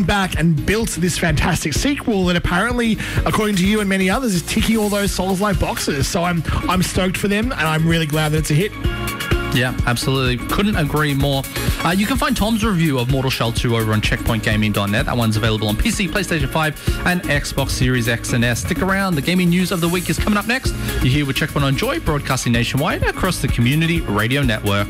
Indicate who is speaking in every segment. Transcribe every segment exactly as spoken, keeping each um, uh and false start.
Speaker 1: back and built this fantastic sequel that apparently, according to you and many others, is ticking all those Souls-like boxes. So I'm I'm stoked for them, and I'm really glad that it's a hit.
Speaker 2: Yeah, absolutely. Couldn't agree more. Uh, you can find Tom's review of Mortal Shell two over on checkpoint gaming dot net. That one's available on P C, PlayStation five, and Xbox Series X and S. Stick around. The gaming news of the week is coming up next. You're here with Checkpoint on Joy, broadcasting nationwide across the Community Radio Network.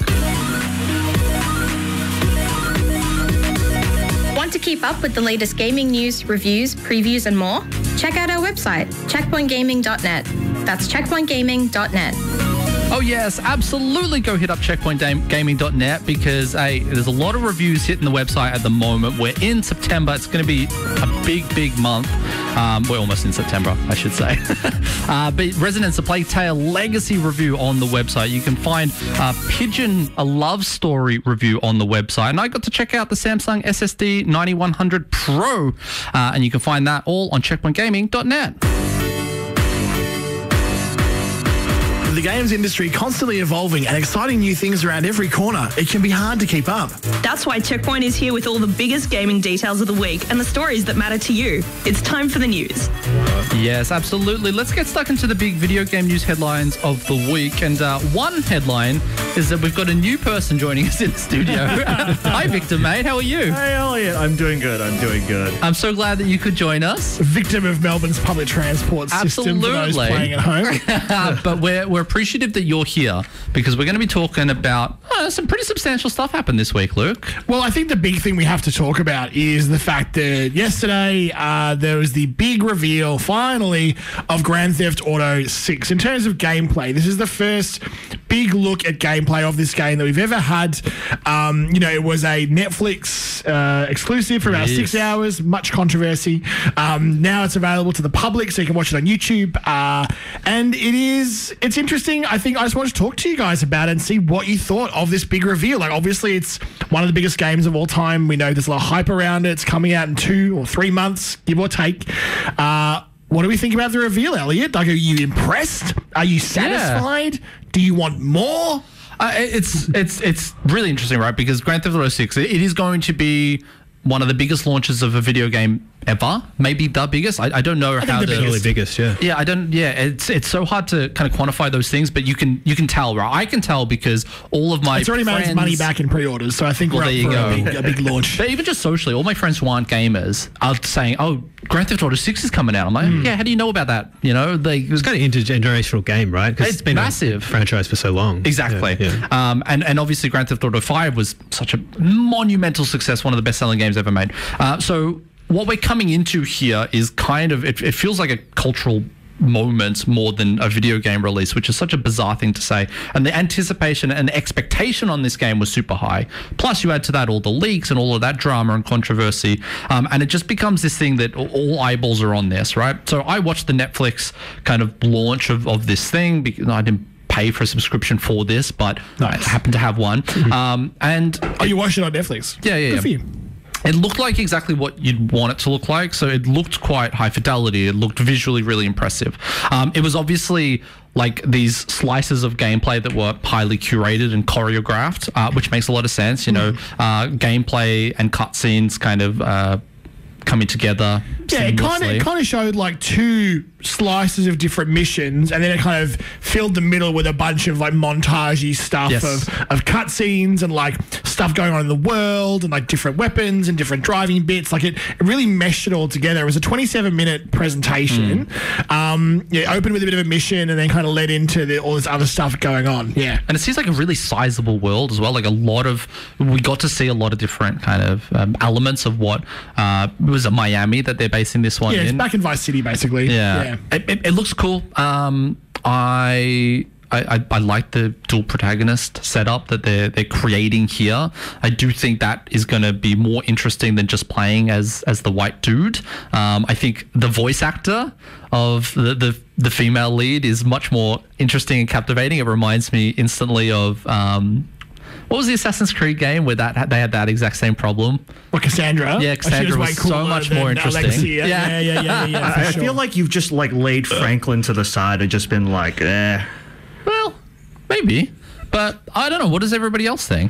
Speaker 3: Want to keep up with the latest gaming news, reviews, previews, and more? Check out our website, checkpoint gaming dot net. That's checkpoint gaming dot net.
Speaker 2: Oh, yes, absolutely go hit up checkpoint gaming dot net because hey, there's a lot of reviews hitting the website at the moment. We're in September. It's going to be a big, big month. Um, we're almost in September, I should say. uh, but Residents of Plague Tale Legacy review on the website. You can find uh, Pigeon, a love story review on the website. And I got to check out the Samsung S S D ninety-one hundred Pro. Uh, and you can find that all on checkpoint gaming dot net.
Speaker 1: The games industry constantly evolving and exciting new things around every corner. It can be hard to keep up.
Speaker 4: That's why Checkpoint is here with all the biggest gaming details of the week and the stories that matter to you. It's time for the news.
Speaker 2: Yes, absolutely. Let's get stuck into the big video game news headlines of the week. And uh, one headline is that we've got a new person joining us in the studio. Hi, Victor, mate. How are you?
Speaker 5: Hey, Elliot. I'm doing good. I'm doing good.
Speaker 2: I'm so glad that you could join us.
Speaker 1: Victim of Melbourne's public transport system for those playing at home.
Speaker 2: But we're, we're appreciative that you're here because we're going to be talking about uh, some pretty substantial stuff happened this week, Luke.
Speaker 1: Well, I think the big thing we have to talk about is the fact that yesterday uh, there was the big reveal, finally, of Grand Theft Auto six. In terms of gameplay, this is the first big look at gameplay of this game that we've ever had. Um, you know, it was a Netflix uh, exclusive for about
Speaker 2: Yes.
Speaker 1: six hours, much controversy. Um, now it's available to the public, so you can watch it on YouTube. Uh, and it is, it's interesting. I think I just wanted to talk to you guys about it and see what you thought of this big reveal. Like, obviously, it's one of the biggest games of all time. We know there's a lot of hype around it. It's coming out in two or three months, give or take. Uh, what do we think about the reveal, Elliot? Like, are you impressed? Are you satisfied? Yeah. Do you want more?
Speaker 2: Uh, it's it's it's really interesting, right? Because Grand Theft Auto six, it, it is going to be one of the biggest launches of a video game ever, maybe the biggest. I, I don't know
Speaker 1: I
Speaker 2: how
Speaker 1: the
Speaker 2: to.
Speaker 1: biggest.
Speaker 5: biggest, yeah.
Speaker 2: Yeah, I don't. Yeah, it's it's so hard to kind of quantify those things, but you can you can tell, right? I can tell because all of my
Speaker 1: It's already
Speaker 2: friends,
Speaker 1: made its money back in pre-orders, so I think
Speaker 2: Well,
Speaker 1: we're up
Speaker 2: there you
Speaker 1: for a
Speaker 2: go.
Speaker 1: big, a big launch.
Speaker 2: But even just socially, all my friends who aren't gamers are saying, "Oh, Grand Theft Auto six is coming out." I'm like, mm. "Yeah, how do you know about that?" You know, they,
Speaker 5: It's kind of intergenerational game, right? Because
Speaker 2: It's
Speaker 5: it's been
Speaker 2: massive.
Speaker 5: a franchise for so long.
Speaker 2: Exactly.
Speaker 5: Yeah, yeah.
Speaker 2: Um, and, and obviously Grand Theft Auto five was such a monumental success, one of the best-selling games ever made. Uh, so what we're coming into here is kind of, it, it feels like a cultural moment more than a video game release, which is such a bizarre thing to say. And the anticipation and the expectation on this game was super high. Plus you add to that all the leaks and all of that drama and controversy. Um, and it just becomes this thing that all eyeballs are on this, right? So I watched the Netflix kind of launch of, of this thing because I didn't pay for a subscription for this, but
Speaker 1: Nice.
Speaker 2: I happen to have one. Um, and
Speaker 1: Oh, you watched it on Netflix?
Speaker 2: Yeah, yeah,
Speaker 1: Good
Speaker 2: yeah.
Speaker 1: for you.
Speaker 2: it looked like exactly what you'd want it to look like. So it looked quite high fidelity. It looked visually really impressive. Um, it was obviously like these slices of gameplay that were highly curated and choreographed, uh, which makes a lot of sense. You know, uh, gameplay and cutscenes kind of uh, coming together.
Speaker 1: Yeah, it kind of
Speaker 2: seamlessly.
Speaker 1: it kind of showed like two slices of different missions, and then it kind of filled the middle with a bunch of like montagey stuff
Speaker 2: Yes.
Speaker 1: of of cutscenes and like stuff going on in the world and like different weapons and different driving bits. Like it, it really meshed it all together. It was a twenty-seven minute presentation.
Speaker 2: Mm.
Speaker 1: Um, yeah, it opened with a bit of a mission and then kind of led into the, all this other stuff going on. Yeah.
Speaker 2: And it seems like a really sizable world as well. Like a lot of, we got to see a lot of different kind of um, elements of what uh, was it Miami that they're basing this one
Speaker 1: Yeah, it's
Speaker 2: in.
Speaker 1: back in Vice City, basically.
Speaker 2: Yeah,
Speaker 1: Yeah.
Speaker 2: It, it, it looks cool. Um, I. I, I, I like the dual protagonist setup that they're they're creating here. I do think that is going to be more interesting than just playing as as the white dude. Um, I think the voice actor of the, the the female lead is much more interesting and captivating. It reminds me instantly of um, what was the Assassin's Creed game where that they had that exact same problem?
Speaker 1: Or Cassandra.
Speaker 2: Yeah,
Speaker 1: Oh, she
Speaker 2: Cassandra was
Speaker 1: way
Speaker 2: so
Speaker 1: cooler
Speaker 2: much
Speaker 1: than,
Speaker 2: more
Speaker 1: uh,
Speaker 2: interesting.
Speaker 1: Legacy. Yeah,
Speaker 2: Yeah.
Speaker 1: yeah, yeah, yeah, yeah, yeah, for
Speaker 6: I, I
Speaker 1: sure.
Speaker 6: feel like you've just like laid Franklin to the side and just been like, eh.
Speaker 2: Well, maybe, but I don't know. What does everybody else think?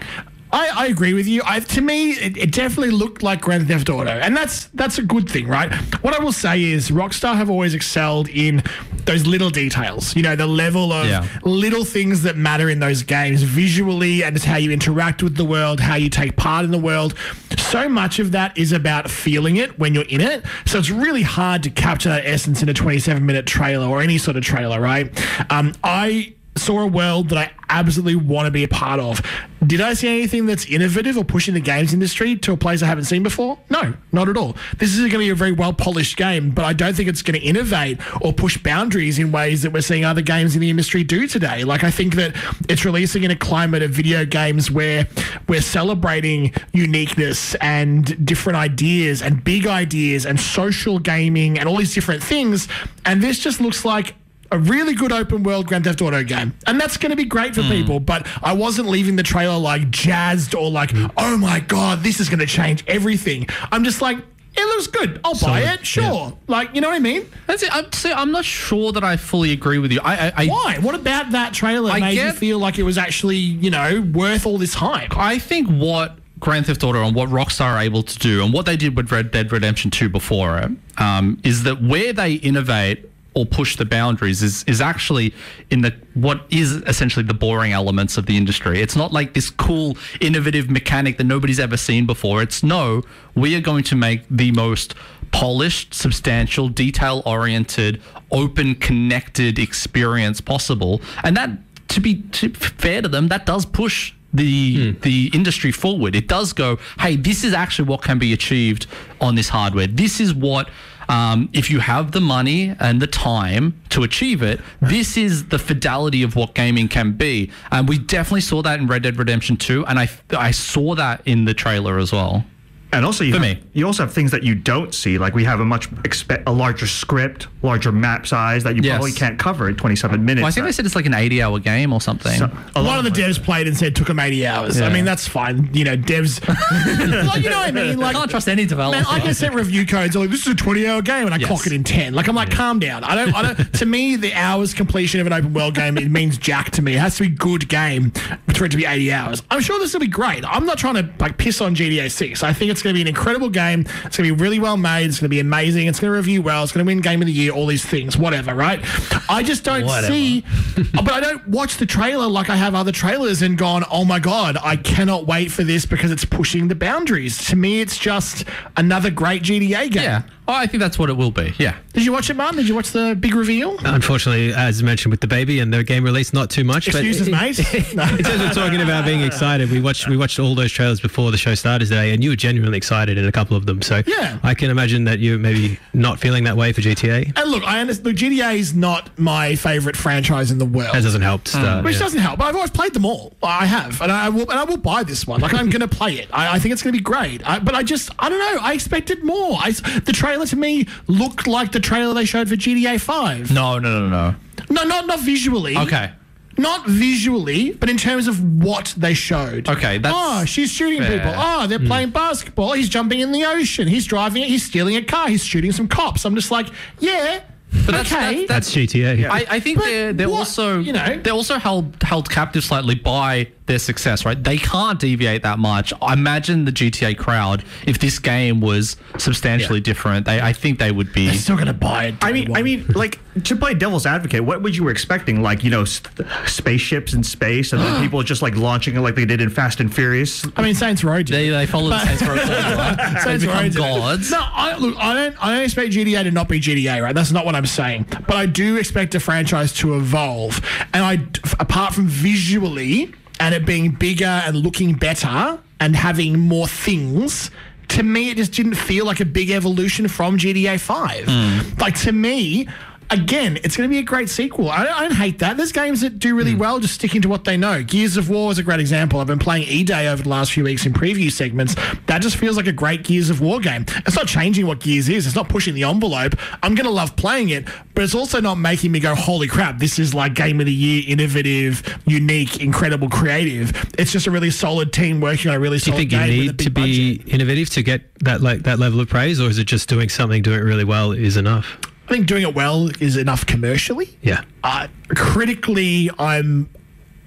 Speaker 1: I, I agree with you. I, to me, it, it definitely looked like Grand Theft Auto, and that's that's a good thing, right? What I will say is Rockstar have always excelled in those little details, you know, the level of
Speaker 2: Yeah.
Speaker 1: little things that matter in those games visually, and it's how you interact with the world, how you take part in the world. So much of that is about feeling it when you're in it. So it's really hard to capture that essence in a twenty-seven minute trailer or any sort of trailer, right? Um, I saw a world that I absolutely want to be a part of. Did I see anything that's innovative or pushing the games industry to a place I haven't seen before? No, not at all. This is going to be a very well-polished game, but I don't think it's going to innovate or push boundaries in ways that we're seeing other games in the industry do today. Like, I think that it's releasing in a climate of video games where we're celebrating uniqueness and different ideas and big ideas and social gaming and all these different things, and this just looks like a really good open world Grand Theft Auto game. And that's going to be great for mm. people, but I wasn't leaving the trailer like jazzed or like, mm. oh my God, this is going to change everything. I'm just like, it looks good. I'll buy it. Sure. Yeah. Like, you know what I mean?
Speaker 2: That's it. I'm, see, I'm not sure that I fully agree with you. I, I, I
Speaker 1: Why? What about that trailer
Speaker 2: I
Speaker 1: made
Speaker 2: get,
Speaker 1: you feel like it was actually, you know, worth all this hype?
Speaker 2: I think what Grand Theft Auto and what Rockstar are able to do and what they did with Red Dead Redemption two before it um, is that where they innovate or push the boundaries is is actually in the what is essentially the boring elements of the industry. It's not like this cool, innovative mechanic that nobody's ever seen before. It's no, we are going to make the most polished, substantial, detail-oriented, open, connected experience possible. And that, to be to, fair to them, that does push the hmm. the industry forward. It does go, hey, this is actually what can be achieved on this hardware. This is what Um, if you have the money and the time to achieve it, this is the fidelity of what gaming can be. And we definitely saw that in Red Dead Redemption two, and I I saw that in the trailer as well.
Speaker 6: And also, you,
Speaker 2: For
Speaker 6: have,
Speaker 2: me.
Speaker 6: you also have things that you don't see. Like we have a much expe- a larger script, larger map size that you
Speaker 2: Yes.
Speaker 6: probably can't cover in twenty-seven minutes.
Speaker 2: Well, I think they said it's like an eighty-hour game or something.
Speaker 6: So, a lot
Speaker 1: One of the devs played and said it took them eighty hours.
Speaker 2: Yeah.
Speaker 1: I mean, that's fine. You know, devs. Like, you know what I mean? Like,
Speaker 2: I can't trust any developer.
Speaker 1: man, I can set review codes. Like, this is a twenty-hour game, and I
Speaker 2: Yes.
Speaker 1: clock it in ten. Like, I'm like, calm down. I don't. I don't. To me, the hours completion of an open world game, it means jack to me. It has to be good game for it to be eighty hours. I'm sure this will be great. I'm not trying to like piss on G T A six. I think it's going to be an incredible game. It's going to be really well made. It's going to be amazing. It's going to review well. It's going to win Game of the Year. All these things, whatever. Right? I just don't
Speaker 5: Whatever.
Speaker 1: see. But I don't watch the trailer like I have other trailers and gone, oh my God, I cannot wait for this because it's pushing the boundaries. To me, it's just another great G T A game.
Speaker 2: Yeah. Oh, I think that's what it will be. Yeah.
Speaker 1: Did you watch it, Martin? Did you watch the big reveal?
Speaker 5: Unfortunately, as mentioned with the baby and the game release, not too much.
Speaker 1: Excuses,
Speaker 5: but
Speaker 1: mate. No.
Speaker 5: In terms of talking about being excited, we watched we watched all those trailers before the show started today, and you were genuinely excited in a couple of them. So
Speaker 1: Yeah.
Speaker 5: I can imagine that you're maybe not feeling that way for G T A.
Speaker 1: And look, I understand. Look, G T A is not my favourite franchise in the world.
Speaker 5: That doesn't help to start.
Speaker 1: Which
Speaker 5: yeah.
Speaker 1: doesn't help. But I've always played them all. I have, and I will, and I will buy this one. Like I'm going to play it. I, I think it's going to be great. I, but I just, I don't know. I expected more. I, the trailer to me looked like the trailer they showed for G T A five.
Speaker 2: No, no, no, no.
Speaker 1: No, not not visually.
Speaker 2: Okay.
Speaker 1: Not visually, but in terms of what they showed.
Speaker 2: Okay, that's
Speaker 1: oh, she's shooting
Speaker 2: fair.
Speaker 1: people. Oh, they're playing basketball. He's jumping in the ocean. He's driving it. He's stealing a car. He's shooting some cops. I'm just like, yeah,
Speaker 2: But that's,
Speaker 1: okay.
Speaker 2: that's,
Speaker 5: That's G T A.
Speaker 2: I, I think
Speaker 1: But
Speaker 2: they're they're
Speaker 1: what-
Speaker 2: also
Speaker 1: you know-
Speaker 2: they're also held held captive slightly by their success, right? They can't deviate that much. I imagine the G T A crowd, if this game was substantially
Speaker 5: Yeah.
Speaker 2: different, they I think they would be.
Speaker 1: They're still going to buy it.
Speaker 6: I mean, I mean, like to play devil's advocate, what would you were expecting? Like, you know, s- spaceships in space, and then people just like launching it like they did in Fast and Furious.
Speaker 1: I mean, Saints Row did.
Speaker 2: They they follow the Saints Row formula. They
Speaker 1: Saints Row
Speaker 2: become
Speaker 1: did it.
Speaker 2: gods.
Speaker 1: No, I, look, I don't. I don't expect G T A to not be G T A, right? That's not what I'm saying. But I do expect a franchise to evolve, and I, apart from visually and it being bigger and looking better and having more things. To me, it just didn't feel like a big evolution from G T A five. Like, to me, again, it's going to be a great sequel. I don't, I don't hate that. There's games that do really well just sticking to what they know. Gears of War is a great example. I've been playing E-Day over the last few weeks in preview segments. That just feels like a great Gears of War game. It's not changing what Gears is. It's not pushing the envelope. I'm going to love playing it, but it's also not making me go, holy crap, this is like Game of the Year, innovative, unique, incredible, creative. It's just a really solid team working on a really
Speaker 5: Do you
Speaker 1: solid
Speaker 5: think you
Speaker 1: game with a
Speaker 5: need
Speaker 1: big
Speaker 5: to be
Speaker 1: budget.
Speaker 5: innovative to get that like that level of praise, or is it just doing something, doing it really well is enough?
Speaker 1: I think doing it well is enough commercially.
Speaker 5: Yeah.
Speaker 1: Uh, critically, I'm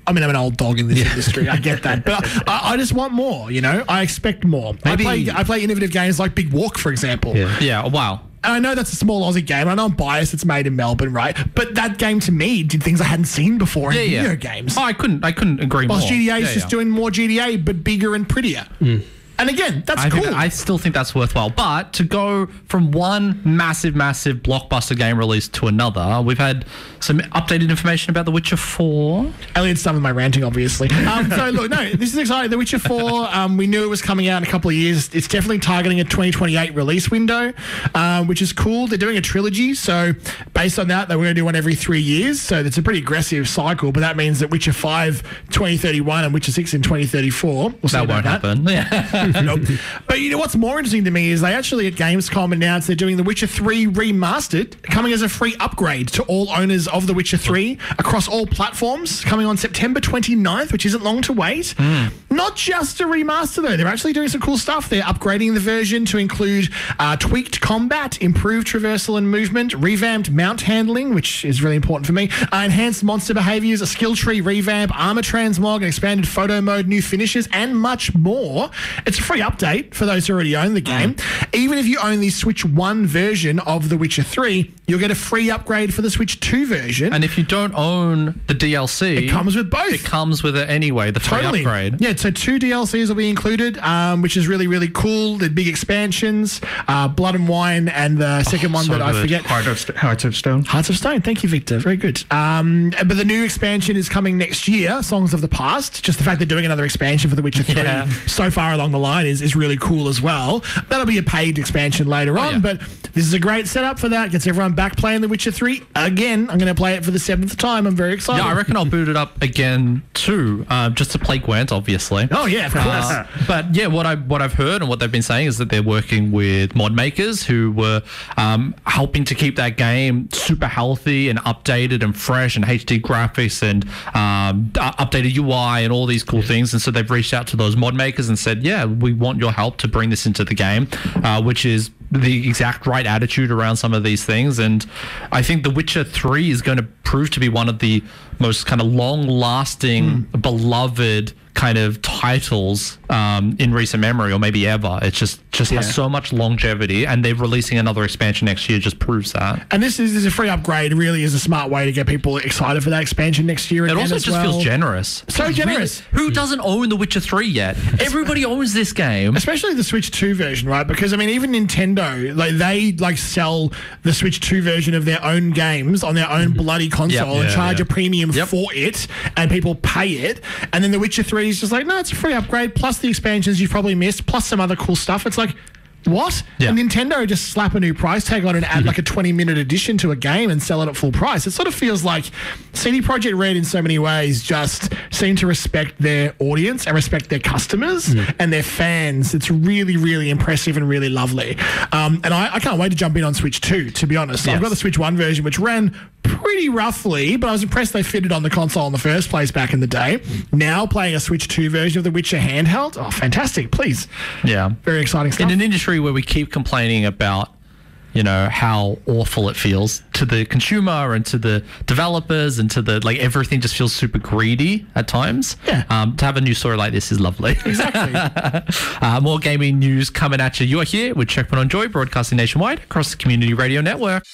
Speaker 1: I mean, I'm an old dog in this industry. I get that, but I, I just want more. You know, I expect more.
Speaker 5: Maybe-
Speaker 1: I play I play innovative games like Big Walk, for example.
Speaker 5: Yeah.
Speaker 2: Yeah, wow.
Speaker 1: And I know that's a small Aussie game. I know I'm biased. It's made in Melbourne, right? But that game to me did things I hadn't seen before in
Speaker 2: Yeah,
Speaker 1: video
Speaker 2: yeah.
Speaker 1: games.
Speaker 2: Oh, I couldn't I couldn't agree
Speaker 1: Whilst
Speaker 2: more.
Speaker 1: G T A is
Speaker 2: Yeah,
Speaker 1: just
Speaker 2: yeah.
Speaker 1: doing more G T A, but bigger and prettier. And again, that's
Speaker 2: I,
Speaker 1: cool.
Speaker 2: think, I still think that's worthwhile. But to go from one massive, massive blockbuster game release to another, we've had some updated information about The Witcher four.
Speaker 1: Elliot's done with my ranting, obviously. Um, so, look, no, this is exciting. The Witcher four, um, we knew it was coming out in a couple of years. It's definitely targeting a twenty twenty-eight release window, um, which is cool. They're doing a trilogy. So, based on that, they were going to do one every three years. So, it's a pretty aggressive cycle. But that means that Witcher five, twenty thirty-one, and Witcher six in twenty thirty-four. We'll see
Speaker 2: That
Speaker 1: about
Speaker 2: won't happen. Yeah.
Speaker 1: Nope. But you know what's more interesting to me is they actually at Gamescom announced they're doing The Witcher three Remastered, coming as a free upgrade to all owners of The Witcher three across all platforms, coming on September twenty-ninth, which isn't long to wait. Not just a remaster though, they're actually doing some cool stuff. They're upgrading the version to include uh, tweaked combat, improved traversal and movement, revamped mount handling, which is really important for me, uh, enhanced monster behaviors, a skill tree revamp, armor transmog, an expanded photo mode, new finishes, and much more. It's a free update for those who already own the game. Even if you own the Switch one version of The Witcher three, you'll get a free upgrade for the Switch two version.
Speaker 2: And if you don't own the D L C,
Speaker 1: It comes with both.
Speaker 2: It comes with it anyway, the free
Speaker 1: Totally.
Speaker 2: upgrade.
Speaker 1: Yeah, so two D L Cs will be included, um, which is really, really cool. The big expansions, uh, Blood and Wine, and the second one
Speaker 2: so
Speaker 1: that I
Speaker 2: good.
Speaker 1: forget.
Speaker 6: Heart of, St- Hearts of Stone.
Speaker 1: Hearts of Stone. Thank you, Victor. Very good. Um, but the new expansion is coming next year, Songs of the Past. Just the fact they're doing another expansion for The Witcher three
Speaker 2: Yeah.
Speaker 1: so far along the line is, is really cool as well. That'll be a paid expansion later on,
Speaker 2: yeah.
Speaker 1: but this is a great setup for that. Gets everyone back playing The Witcher three again. I'm going to play it for the seventh time. I'm very excited.
Speaker 2: Yeah, I reckon I'll boot it up again too, uh, just to play Gwent, obviously.
Speaker 1: Oh, yeah, of course.
Speaker 2: Uh, but yeah, what I what I've heard and what they've been saying is that they're working with mod makers who were um, helping to keep that game super healthy and updated and fresh and H D graphics and um, uh, updated U I and all these cool things. And so they've reached out to those mod makers and said, yeah, we want your help to bring this into the game, uh, which is the exact right attitude around some of these things. And I think The Witcher three is going to prove to be one of the most kind of long-lasting, mm. beloved kind of titles um, in recent memory, or maybe ever. It just just
Speaker 1: Yeah.
Speaker 2: has so much longevity, and they're releasing another expansion next year just proves that.
Speaker 1: And this is, this is a free upgrade. Really is a smart way to get people excited for that expansion next year.
Speaker 2: It
Speaker 1: again
Speaker 2: also
Speaker 1: as
Speaker 2: just
Speaker 1: well.
Speaker 2: feels generous.
Speaker 1: So
Speaker 2: Really,
Speaker 1: generous.
Speaker 2: who doesn't own The Witcher three yet? Everybody owns this game.
Speaker 1: Especially the Switch two version, right? Because I mean, even Nintendo, like they like sell the Switch two version of their own games on their own bloody console and
Speaker 5: Yeah,
Speaker 1: charge
Speaker 5: yeah.
Speaker 1: a premium
Speaker 2: Yep.
Speaker 1: for it, and people pay it. And then The Witcher three is just like, no, it's a free upgrade plus the expansions you've probably missed, plus some other cool stuff. It's like, what?
Speaker 2: Yeah.
Speaker 1: And Nintendo just slap a new price tag on and add like a twenty minute addition to a game and sell it at full price. It sort of feels like C D Projekt Red in so many ways just seem to respect their audience and respect their customers and their fans. It's really, really impressive and really lovely. Um, and I, I can't wait to jump in on Switch two, to be honest. I've
Speaker 2: Yes.
Speaker 1: got the Switch one version, which ran pretty roughly, but I was impressed they fitted on the console in the first place back in the day. Now playing a Switch two version of The Witcher handheld, oh, fantastic. Please.
Speaker 2: Yeah.
Speaker 1: Very exciting stuff.
Speaker 2: In an industry where we keep complaining about, you know, how awful it feels to the consumer and to the developers and to the, like, everything just feels super greedy at times.
Speaker 1: Yeah.
Speaker 2: Um, to have a news story like this is lovely.
Speaker 1: Exactly.
Speaker 2: uh, more gaming news coming at you. You are here with Checkpoint on Joy, broadcasting nationwide across the Community Radio Network.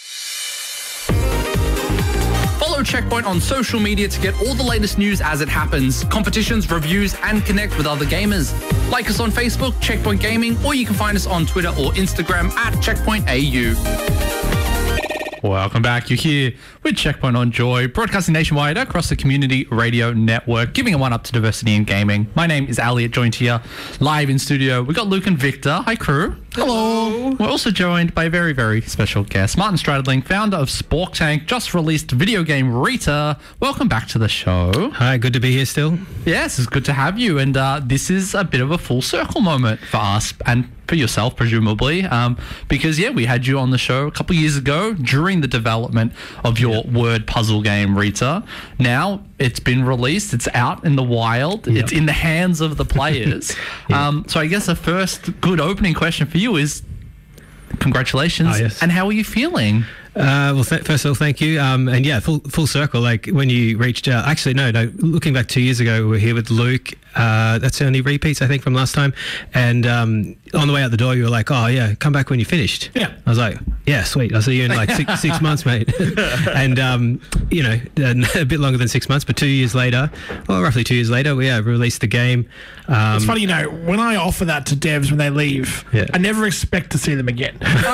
Speaker 2: Follow Checkpoint on social media to get all the latest news as it happens, competitions, reviews, and connect with other gamers. Like us on Facebook, Checkpoint Gaming, or you can find us on Twitter or Instagram at Checkpoint A U. Welcome back. You're here with Checkpoint on Joy, broadcasting nationwide across the Community Radio Network, giving a one up to diversity in gaming. My name is Elliot, joined here live in studio. We got Luke and Victor. Hi, crew.
Speaker 1: Hello.
Speaker 2: We're also joined by a very, very special guest, Martin Stradling, founder of Spork Tank, just released video game Rita. Welcome back to the show.
Speaker 5: Hi, good to be here still.
Speaker 2: Yes, it's good to have you. And uh, this is a bit of a full circle moment for us and for yourself, presumably, um, because, yeah, we had you on the show a couple of years ago during the development of your word puzzle game, Rita. Now it's been released. It's out in the wild.
Speaker 5: Yep.
Speaker 2: It's in the hands of the players.
Speaker 5: Yeah.
Speaker 2: um, so I guess the first good opening question for you is, congratulations.
Speaker 5: Oh, yes.
Speaker 2: And how are you feeling?
Speaker 5: Uh, well, th- first of all, thank you. Um, and yeah, full full circle. Like when you reached out, actually, no, no. Looking back two years ago, we were here with Luke. Uh, that's the only repeats I think from last time. And um, on the way out the door, you were like, "Oh yeah, come back when you finished."
Speaker 1: Yeah.
Speaker 5: I was like, "Yeah, sweet. I'll see you in like six, six months, mate." And um, you know, a bit longer than six months, but two years later, well, roughly two years later, we yeah, released the game. Um,
Speaker 1: It's funny, you know, when I offer that to devs when they leave,
Speaker 5: Yeah.
Speaker 1: I never expect to see them again.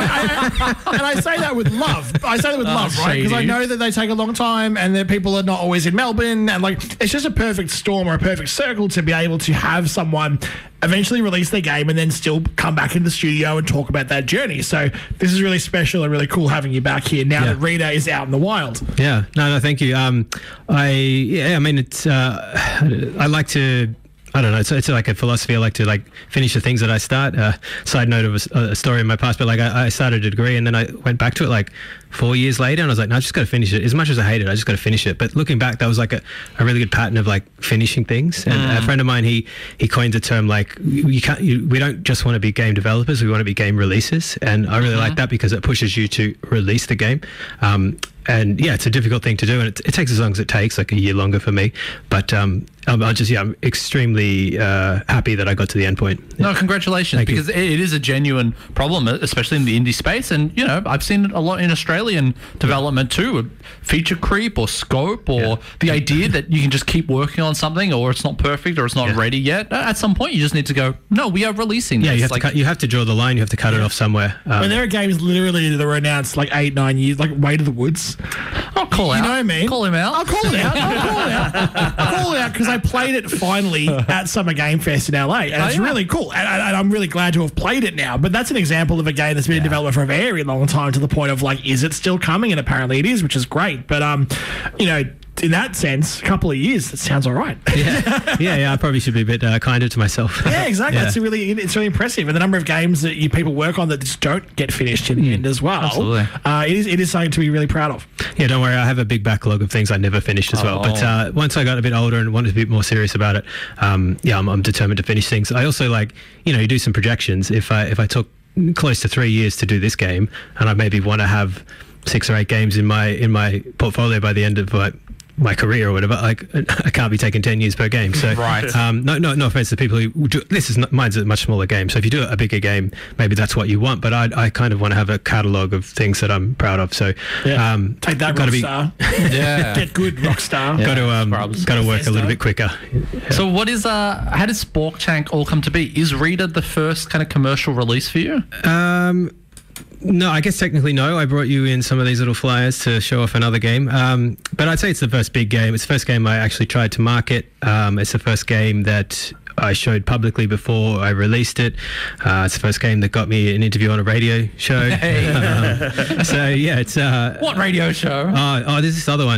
Speaker 1: I, I, and I say that with love. I say that with
Speaker 2: Oh,
Speaker 1: love, right? Because I
Speaker 2: shady.
Speaker 1: know that they take a long time and that people are not always in Melbourne. And, like, it's just a perfect storm or a perfect circle to be able to have someone eventually release their game and then still come back in the studio and talk about that journey. So this is really special and really cool having you back here now
Speaker 5: Yeah.
Speaker 1: that Rita is out in the wild.
Speaker 5: Yeah, no, no, thank you. Um, I yeah, I mean, it's uh, I like to. I don't know. It's, it's like a philosophy. I like to like finish the things that I start. Uh, side note of a, s- a story in my past, but like I, I started a degree and then I went back to it like four years later, and I was like, no, I just got to finish it. As much as I hate it, I just got to finish it. But looking back, that was like a, a really good pattern of like finishing things. And a friend of mine, he he coined the term like you can't. You, we don't just want to be game developers. We want to be game releasers. And I really like that because it pushes you to release the game. Um, and yeah, it's a difficult thing to do, and it, it takes as long as it takes, like a year longer for me. But um, I'm, I'm just yeah, I'm extremely uh, happy that I got to the end point.
Speaker 2: No, congratulations,
Speaker 5: Thank you.
Speaker 2: because it, it is a genuine problem, especially in the indie space. And, you know, I've seen it a lot in Australian development too. Feature creep or scope or
Speaker 5: Yeah.
Speaker 2: the idea that you can just keep working on something or it's not perfect or it's not
Speaker 5: Yeah.
Speaker 2: ready yet. At some point, you just need to go, no, we are releasing
Speaker 5: Yeah,
Speaker 2: this.
Speaker 5: you have
Speaker 2: Like,
Speaker 5: to cut, you have to draw the line. You have to cut it off somewhere. Um,
Speaker 1: When there are games literally that were announced like eight, nine years, like Way to the Woods.
Speaker 2: I'll call
Speaker 1: You
Speaker 2: out.
Speaker 1: know what I mean?
Speaker 2: Call him out.
Speaker 1: I'll call it out. I'll call it out. I'll call it out because I played it finally at Summer Game Fest in L A, and
Speaker 2: Oh,
Speaker 1: it's
Speaker 2: yeah.
Speaker 1: really cool. And, and and I'm really glad to have played it now. But that's an example of a game that's been in development for a very long time, to the point of like, is it still coming? And apparently it is, which is great. But um, you know, in that sense, a couple of years, that sounds all right.
Speaker 5: yeah, yeah, yeah. I probably should be a bit uh, kinder to myself.
Speaker 1: Yeah, exactly.
Speaker 5: Yeah.
Speaker 1: It's really it's really impressive, and the number of games that you people work on that just don't get finished in the end as well.
Speaker 2: Absolutely.
Speaker 1: Uh, it is it is something to be really proud of.
Speaker 5: Yeah, don't worry. I have a big backlog of things I never finished as well. But
Speaker 2: Oh.
Speaker 5: uh, once I got a bit older and wanted to be more serious about it, um, yeah, I'm, I'm determined to finish things. I also like, you know, you do some projections. If I if I took close to three years to do this game, and I maybe want to have six or eight games in my in my portfolio by the end of like my career or whatever, like I can't be taking ten years per game. So
Speaker 2: Right.
Speaker 5: um, no, no, no offense to people who do, this is not, mine's a much smaller game. So if you do a bigger game, maybe that's what you want. But I, I kind of want to have a catalog of things that I'm proud of. So um,
Speaker 1: Take that,
Speaker 5: gotta be-
Speaker 1: Rockstar.
Speaker 2: Yeah.
Speaker 1: Get good, Rockstar.
Speaker 5: got to um,
Speaker 2: Scrubs.
Speaker 5: got to work a little
Speaker 1: Bethesda.
Speaker 5: bit quicker.
Speaker 2: So what is, uh, how did Spork Tank all come to be? Is Rita the first kind of commercial release for you?
Speaker 5: Um, no, I guess technically no. I brought you in some of these little flyers to show off another game. Um, but I'd say it's the first big game. It's the first game I actually tried to market. Um, it's the first game that I showed publicly before I released it. Uh, it's the first game that got me an interview on a radio show.
Speaker 2: Hey.
Speaker 5: Um, so yeah, it's uh,
Speaker 2: What radio show?
Speaker 5: Oh, oh, there's this other one.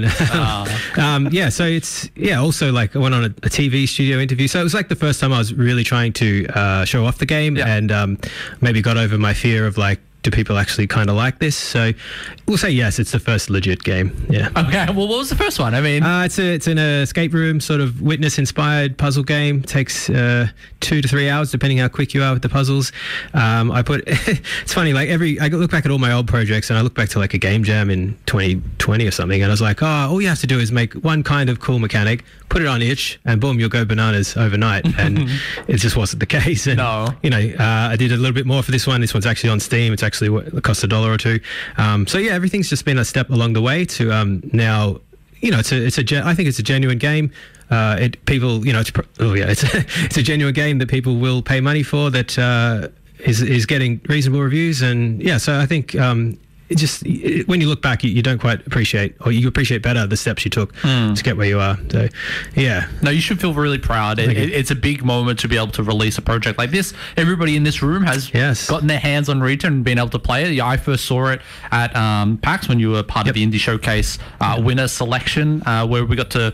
Speaker 5: um, yeah, so it's yeah. Also, like I went on a, a T V studio interview, so it was like the first time I was really trying to uh, show off the game,
Speaker 2: Yeah.
Speaker 5: and um, maybe got over my fear of like, do people actually kind of like this? So we'll say yes. It's the first legit game. Yeah.
Speaker 2: Okay, well, what was the first one? I mean,
Speaker 5: Uh, it's a it's an escape room sort of witness inspired puzzle game. Takes uh, two to three hours depending how quick you are with the puzzles. Um, I put it's funny, like every I look back at all my old projects and I look back to like a game jam in twenty twenty or something, and I was like, oh, all you have to do is make one kind of cool mechanic, put it on itch, and boom, you'll go bananas overnight. And it just wasn't the case. And,
Speaker 2: No.
Speaker 5: you know, uh, I did a little bit more for this one. This one's actually on Steam. It's actually what, it cost a dollar or two. Um, so yeah, everything's just been a step along the way to um, now. You know, it's a, it's a, gen- I think it's a genuine game. Uh, it people, you know, it's, pr- oh yeah, it's a, it's a genuine game that people will pay money for. That uh, is is getting reasonable reviews, and yeah, so I think um, it just it, when you look back, you, you don't quite appreciate, or you appreciate better the steps you took to get where you are. So, yeah,
Speaker 2: no, you should feel really proud. It,
Speaker 5: Thank you.
Speaker 2: it, it's a big moment to be able to release a project like this. Everybody in this room has
Speaker 5: Yes.
Speaker 2: gotten their hands on Rita and been able to play it. Yeah, I first saw it at um, PAX when you were part of the Indie Showcase uh, winner selection, uh, where we got to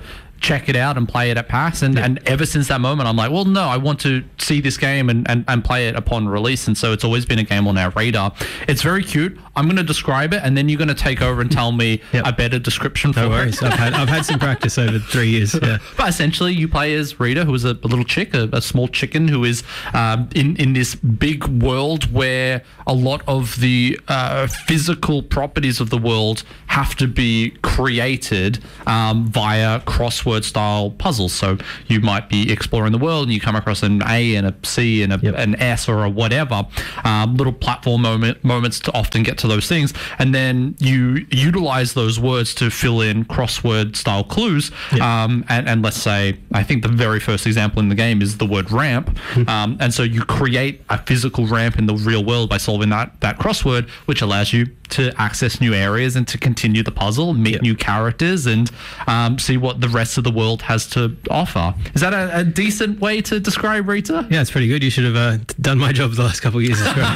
Speaker 2: check it out and play it at PAX. And,
Speaker 5: Yeah.
Speaker 2: and ever since that moment, I'm like, well, no, I want to see this game and, and, and play it upon release. And so it's always been a game on our radar. It's very cute. I'm going to describe it, and then you're going to take over and tell me
Speaker 5: Yep.
Speaker 2: a better description for
Speaker 5: No
Speaker 2: it.
Speaker 5: worries. I've had I've had some practice over three years. Yeah.
Speaker 2: But essentially, you play as Rita, who is a, a little chick, a, a small chicken, who is um, in in this big world where a lot of the uh, physical properties of the world have to be created um, via crossword-style puzzles. So you might be exploring the world, and you come across an A and a C and a,
Speaker 5: Yep.
Speaker 2: an S or a whatever. Um, little platform moment moments to often get to those things, and then you utilize those words to fill in crossword-style clues. Um, and, and let's say, I think the very first example in the game is the word ramp. um, and so you create a physical ramp in the real world by solving that, that crossword, which allows you to access new areas and to continue the puzzle, meet
Speaker 5: Yep.
Speaker 2: new characters, and um, see what the rest of the world has to offer. Is that a, a decent way to describe Rita?
Speaker 5: Yeah, it's pretty good. You should have uh, done my job the last couple of years as well.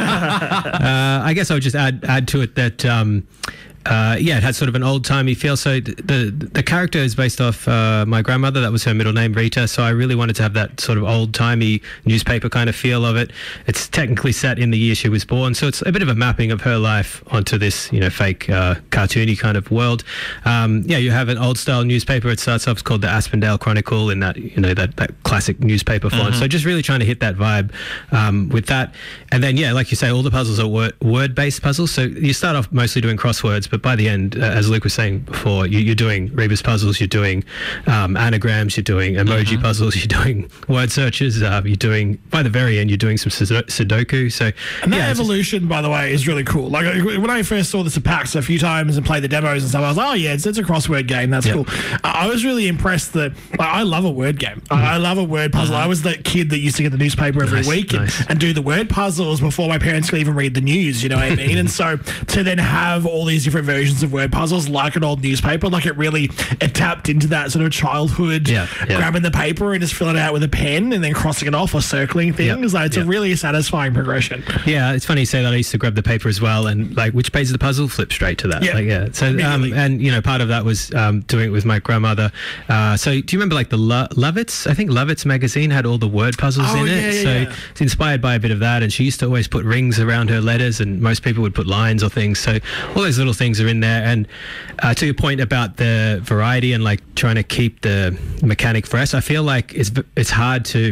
Speaker 5: uh, I guess I would just add add to it that. Um, Uh, yeah, it had sort of an old-timey feel. So th- the the character is based off uh, my grandmother. That was her middle name, Rita. So I really wanted to have that sort of old-timey newspaper kind of feel of it. It's technically set in the year she was born, so it's a bit of a mapping of her life onto this, you know, fake uh, cartoony kind of world. Um, yeah, you have an old-style newspaper. It starts off, it's called the Aspendale Chronicle in that, you know, that, that classic newspaper font. So just really trying to hit that vibe um, with that. And then, yeah, like you say, all the puzzles are word, word-based puzzles. So you start off mostly doing crosswords, but by the end, uh, as Luke was saying before, you, you're doing Rebus puzzles, you're doing um, anagrams, you're doing emoji puzzles, you're doing word searches, uh, you're doing, by the very end, you're doing some Sudo- Sudoku. So,
Speaker 1: And that
Speaker 5: yeah, it's just-
Speaker 1: evolution, by the way, is really cool. Like when I first saw this at PAX a few times and played the demos and stuff, I was like, oh yeah, it's, it's a crossword game. That's
Speaker 5: Yeah.
Speaker 1: cool. I I was really impressed that like, I love a word game. I, I love a word puzzle. I was that kid that used to get the newspaper every
Speaker 5: Nice,
Speaker 1: week and,
Speaker 5: nice.
Speaker 1: and do the word puzzles before my parents could even read the news. You know what I mean? And so to then have all these different versions of word puzzles like an old newspaper, like it really it tapped into that sort of childhood,
Speaker 5: Yeah, yeah.
Speaker 1: grabbing the paper and just filling it out with a pen and then crossing it off or circling things. Like, it's
Speaker 5: yeah.
Speaker 1: a really satisfying progression.
Speaker 5: Yeah, it's funny you say that. I used to grab the paper as well, and like which page of the puzzle, flip straight to that.
Speaker 1: Yeah.
Speaker 5: Like, yeah. So, um,
Speaker 1: Immediately.
Speaker 5: and you know, part of that was um, doing it with my grandmother. Uh, so, do you remember like the Lo- Lovitz? I think Lovitz magazine had all the word puzzles
Speaker 1: Oh,
Speaker 5: in it.
Speaker 1: yeah, yeah,
Speaker 5: so
Speaker 1: yeah.
Speaker 5: it's inspired by a bit of that. And she used to always put rings around her letters, and most people would put lines or things. So all those little things are in there. And uh, to your point about the variety and like trying to keep the mechanic fresh, I feel like it's it's hard to.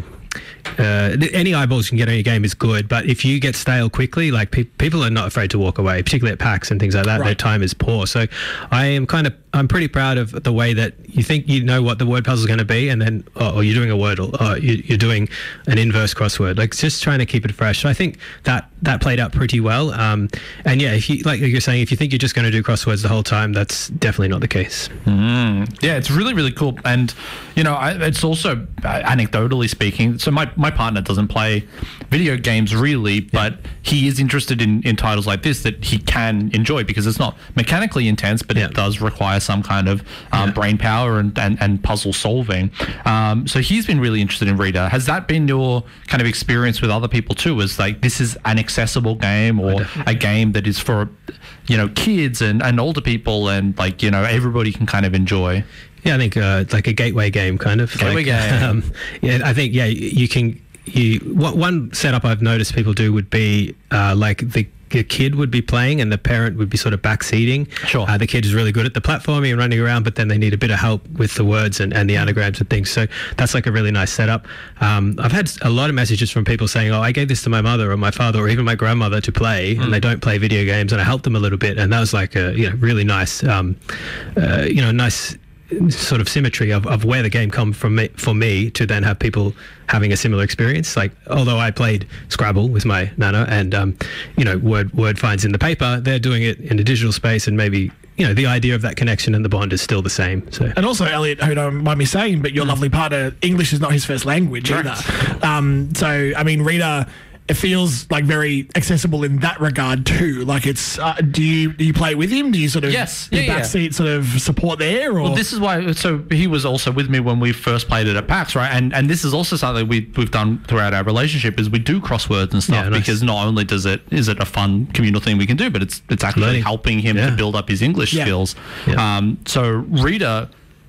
Speaker 5: Uh, any eyeballs you can get on your game is good, but if you get stale quickly, like pe- people are not afraid to walk away, particularly at PAX and things like that.
Speaker 1: Right.
Speaker 5: Their time is poor. So I am kind of, I'm pretty proud of the way that you think you know what the word puzzle is going to be, and then, oh, or you're doing a word, or oh, you, you're doing an inverse crossword. Like just trying to keep it fresh. So I think that that played out pretty well. Um, and yeah, if you like you're saying, if you think you're just going to do crosswords the whole time, that's definitely not the case.
Speaker 2: Yeah, it's really, really cool. And, you know, I, it's also, uh, anecdotally speaking, so my, my partner doesn't play video games really, but he is interested in, in titles like this that he can enjoy because it's not mechanically intense, but
Speaker 5: Yeah.
Speaker 2: it does require some kind of um,
Speaker 5: Yeah.
Speaker 2: brain power and, and, and puzzle solving. Um, so he's been really interested in Rita. Has that been your kind of experience with other people too? Is like, this is an accessible game or a game that is for, you know, kids and, and older people and like, you know, everybody can kind of enjoy?
Speaker 5: Yeah, I think uh, it's like a gateway game, kind of.
Speaker 2: Gateway
Speaker 5: like,
Speaker 2: game.
Speaker 5: Um, yeah, I think yeah, you can. You what one setup I've noticed people do would be uh, like the. The kid would be playing and the parent would be sort of backseating.
Speaker 2: Sure.
Speaker 5: Uh, the kid is really good at the platforming and running around, but then they need a bit of help with the words and, and the anagrams and things. So that's like a really nice setup. Um, I've had a lot of messages from people saying, oh, I gave this to my mother or my father or even my grandmother to play, and they don't play video games, and I helped them a little bit. And that was like a you know really nice, um, uh, you know, nice sort of symmetry of, of where the game come from me, for me to then have people having a similar experience. Like, although I played Scrabble with my nana and, um, you know, word word finds in the paper, they're doing it in a digital space, and maybe, you know, the idea of that connection and the bond is still the same. So.
Speaker 1: And also, Elliot, who don't mind me saying, but your lovely partner, English is not his first language either. Um, so, I mean, Rita, it feels like very accessible in that regard too. Like, it's uh, do you do you play with him? Do you sort of
Speaker 2: Yes.
Speaker 1: do
Speaker 2: Yeah, yeah.
Speaker 1: backseat sort of support there? Or
Speaker 2: Well, this is why. So he was also with me when we first played it at PAX, right? And and this is also something we we've done throughout our relationship is we do crosswords and stuff
Speaker 5: Yeah, nice.
Speaker 2: because not only does it is it a fun communal thing we can do, but it's it's actually
Speaker 5: Learning.
Speaker 2: helping him
Speaker 5: Yeah.
Speaker 2: to build up his English
Speaker 1: Yeah.
Speaker 2: skills.
Speaker 5: Yeah.
Speaker 2: Um, so Rita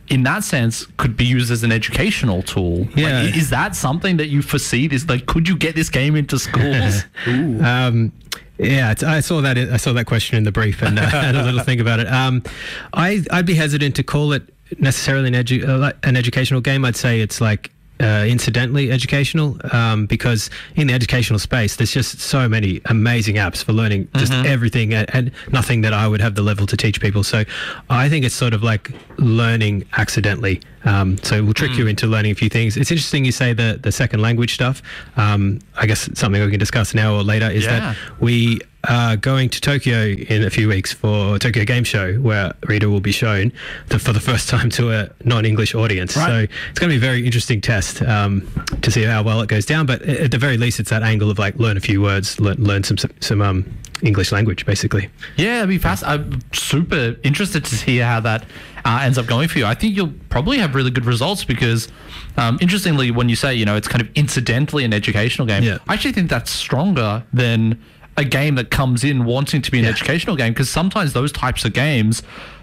Speaker 2: in that sense, could be used as an educational tool.
Speaker 5: Yeah.
Speaker 2: Like, is that something that you foresee? This, like, could you get this game into schools? Ooh.
Speaker 5: Um, yeah, it's, I saw that. I saw that question in the brief and uh, had a little think about it. Um, I I'd be hesitant to call it necessarily an edu- uh, an educational game. I'd say it's like uh, incidentally educational, um, because in the educational space, there's just so many amazing apps for learning just
Speaker 2: Mm-hmm.
Speaker 5: everything, and, and nothing that I would have the level to teach people. So I think it's sort of like learning accidentally. Um, so we'll trick
Speaker 2: Mm.
Speaker 5: you into learning a few things. It's interesting you say the the second language stuff. Um, I guess it's something we can discuss now or later is
Speaker 2: Yeah.
Speaker 5: that we are going to Tokyo in a few weeks for Tokyo Game Show, where Rita will be shown the, for the first time to a non-English audience.
Speaker 1: Right.
Speaker 5: So it's going to be a very interesting test um, to see how well it goes down. But at the very least, it's that angle of like learn a few words, learn, learn some some um, English language, basically.
Speaker 2: Yeah, it'd be fast. I'm super interested to hear how that uh, ends up going for you. I think you'll probably have really good results because, um, interestingly, when you say, you know, it's kind of incidentally an educational game,
Speaker 5: Yeah.
Speaker 2: I actually think that's stronger than a game that comes in wanting to be an
Speaker 5: Yeah.
Speaker 2: educational game, because sometimes those types of games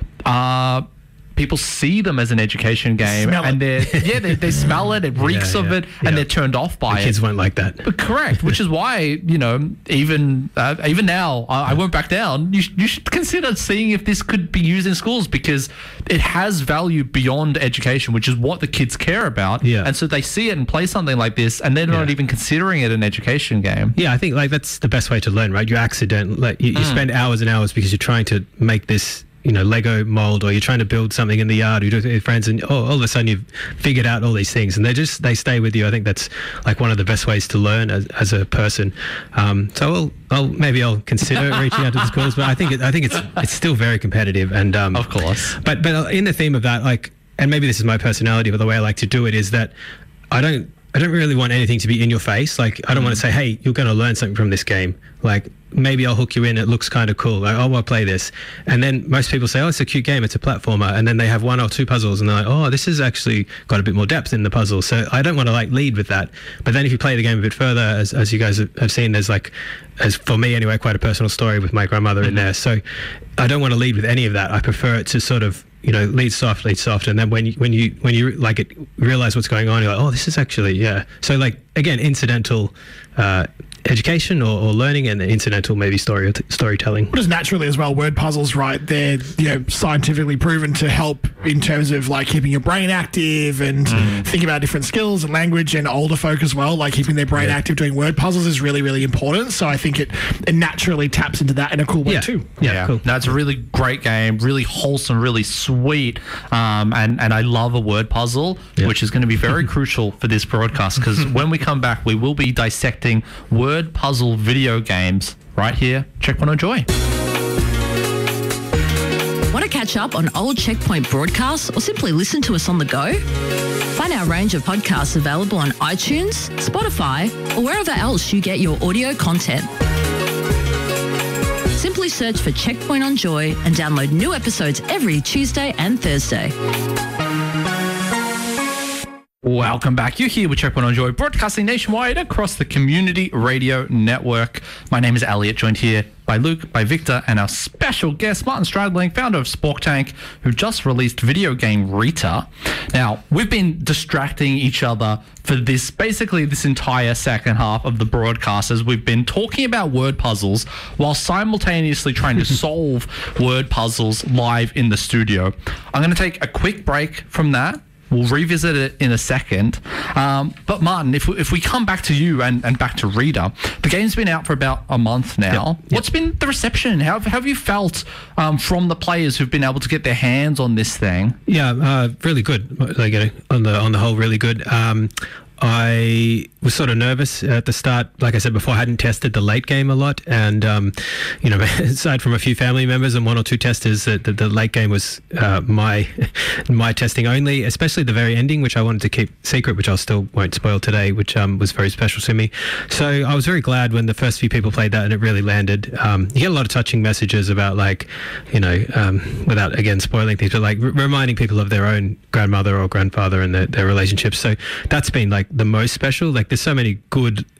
Speaker 2: are... people see them as an education game,
Speaker 1: Smell
Speaker 2: and
Speaker 1: it.
Speaker 2: they yeah they, they smell it, it reeks
Speaker 5: Yeah,
Speaker 2: of
Speaker 5: yeah,
Speaker 2: it,
Speaker 5: yeah.
Speaker 2: and they're turned off by it.
Speaker 5: Kids won't like that.
Speaker 2: But correct, which is why, you know, even uh, even now, I, I won't back down. You, sh- you should consider seeing if this could be used in schools, because it has value beyond education, which is what the kids care about.
Speaker 5: Yeah.
Speaker 2: And so they see it and play something like this, and they're not
Speaker 5: Yeah.
Speaker 2: even considering it an education game.
Speaker 5: Yeah, I think like that's the best way to learn, right? You accident, like you, you
Speaker 2: Mm.
Speaker 5: spend hours and hours because you're trying to make this, you know, Lego mold, or you're trying to build something in the yard, you do it with your friends, and oh, all of a sudden you've figured out all these things, and they just they stay with you. I think that's like one of the best ways to learn as, as a person. Um, so I'll, I'll maybe I'll consider reaching out to the schools, but I think it, I think it's it's still very competitive, and um,
Speaker 2: Of course.
Speaker 5: But but in the theme of that, like, and maybe this is my personality, but the way I like to do it is that I don't. I don't really want anything to be in your face. Like, I don't want to say, hey, you're going to learn something from this game. Like, maybe I'll hook you in. It looks kind of cool. Like, oh, I'll play this. And then most people say, oh, it's a cute game. It's a platformer. And then they have one or two puzzles and they're like, oh, this has actually got a bit more depth in the puzzle. So I don't want to like lead with that. But then if you play the game a bit further, as, as you guys have have seen, there's like, as for me anyway, quite a personal story with my grandmother in there. So I don't want to lead with any of that. I prefer it to sort of, you know, lead soft, lead soft, and then when you when you when you like it, realize what's going on, you're like, oh, this is actually yeah. So like again, incidental uh, education or, or learning, and incidental maybe story storytelling.
Speaker 1: But as naturally as well, word puzzles, right? They're, you know, scientifically proven to help in terms of like keeping your brain active and thinking about different skills and language, and older folk as well, like keeping their brain
Speaker 5: Yeah.
Speaker 1: active doing word puzzles is really, really important. So I think it, it naturally taps into that in a cool way
Speaker 5: Yeah,
Speaker 1: too.
Speaker 5: yeah, cool.
Speaker 2: No, it's a really great game, really wholesome, really sweet, um, and and I love a word puzzle,
Speaker 5: Yeah.
Speaker 2: which is going to be very crucial for this broadcast, because when we come back, we will be dissecting word puzzle video games right here. Checkpoint Enjoy.
Speaker 7: Want to catch up on old Checkpoint broadcasts or simply listen to us on the go? Find our range of podcasts available on iTunes, Spotify, or wherever else you get your audio content. Simply search for Checkpoint on Joy and download new episodes every Tuesday and Thursday.
Speaker 2: Welcome back. You're here with Checkpoint on Joy, broadcasting nationwide across the Community Radio Network. My name is Elliot, joined here by Luke, by Victor, and our special guest, Martin Stradling, founder of Spork Tank, who just released video game Rita. Now, we've been distracting each other for this, basically this entire second half of the broadcast, as we've been talking about word puzzles while simultaneously trying to solve word puzzles live in the studio. I'm going to take a quick break from that. We'll revisit it in a second. Um, but Martin, if we, if we come back to you and, and back to Rita, the game's been out for about a month now.
Speaker 5: Yep, yep.
Speaker 2: What's been the reception? How, how have you felt um, from the players who've been able to get their hands on this thing?
Speaker 5: Yeah, uh, really good. Like uh, on the on the whole, really good. Um, I was sort of nervous at the start. Like I said before, I hadn't tested the late game a lot, and um, you know, aside from a few family members and one or two testers, the, the, the late game was uh, my my testing only. Especially the very ending, which I wanted to keep secret, which I still won't spoil today, which um, was very special to me. So I was very glad when the first few people played that and it really landed. Um, you get a lot of touching messages about, like, you know, um, without again spoiling things, but like r- reminding people of their own grandmother or grandfather and their, their relationships. So that's been like the most special. Like, there's so many good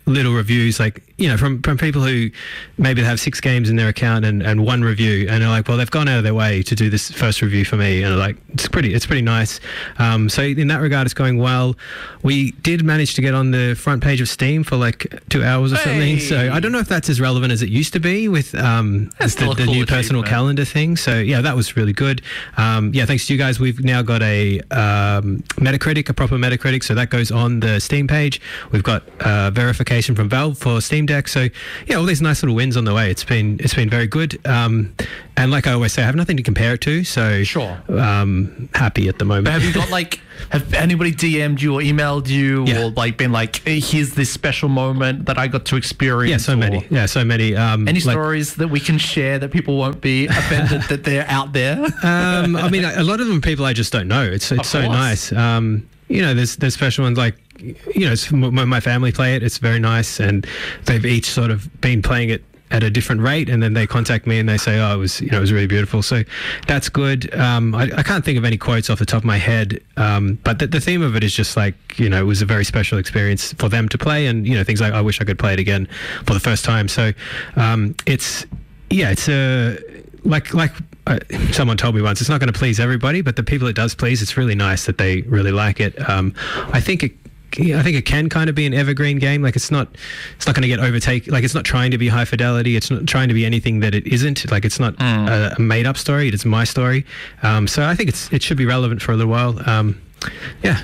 Speaker 5: little reviews, like, you know, from, from people who maybe have six games in their account and, and one review, and they're like, well, they've gone out of their way to do this first review for me, and like, it's pretty, it's pretty nice. Um, so in that regard, it's going well. We did manage to get on the front page of Steam for like two hours or something.
Speaker 2: Hey.
Speaker 5: So I don't know if that's as relevant as it used to be with um,
Speaker 2: That's
Speaker 5: the,
Speaker 2: still a
Speaker 5: the
Speaker 2: cool
Speaker 5: new personal
Speaker 2: achievement.
Speaker 5: calendar thing. So yeah, that was really good. Um, yeah, thanks to you guys, we've now got a um, Metacritic, a proper Metacritic. So that goes on the Steam page. We've got uh, verification from Valve for Steam Deck. So yeah, all these nice little wins on the way. It's been it's been very good. Um, and like I always say, I have nothing to compare it to. So
Speaker 2: Sure.
Speaker 5: um, happy at the moment.
Speaker 2: But have you got like, have anybody D M'd you or emailed you
Speaker 5: Yeah.
Speaker 2: or like been like, hey, here's this special moment that I got to experience?
Speaker 5: yeah, so
Speaker 2: or
Speaker 5: many. Yeah, so many. Um,
Speaker 2: Any
Speaker 5: like-
Speaker 2: stories that we can share that people won't be offended that they're out there?
Speaker 5: um, I mean, a lot of them are people I just don't know. It's it's
Speaker 2: Of
Speaker 5: so
Speaker 2: course.
Speaker 5: nice. Um, you know, there's there's special ones like, you know, it's, m- my family play it. It's very nice, and they've each sort of been playing it at a different rate, and then they contact me and they say, oh, it was, you know, it was really beautiful. So that's good. Um, I, I can't think of any quotes off the top of my head, um, but the, the theme of it is just like, you know, it was a very special experience for them to play, and, you know, things like, I wish I could play it again for the first time. So um, it's, yeah, it's a, like, like, Uh, someone told me once, it's not going to please everybody, but the people it does please, it's really nice that they really like it. Um, I think it, I think it can kind of be an evergreen game. Like it's not, it's not going to get overtake. Like it's not trying to be high fidelity. It's not trying to be anything that it isn't. Like it's not a, a made up story. It's my story. Um, so I think it's it should be relevant for a little while. Um, yeah.